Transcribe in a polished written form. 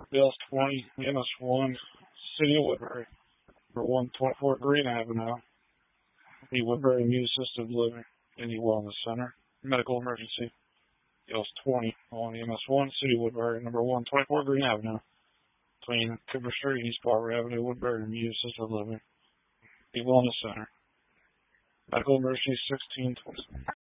Bills 20, MS1, City of Woodbury. Number 124 Green Avenue. The Woodbury Muse Assisted Living and the Wellness Center. Medical emergency. Bills 20 on MS1, City of Woodbury. Number 124 Green Avenue. Between Cooper Street and East Barber Avenue, Woodbury Muse Assisted Living. The Wellness Center. Medical emergency 1620.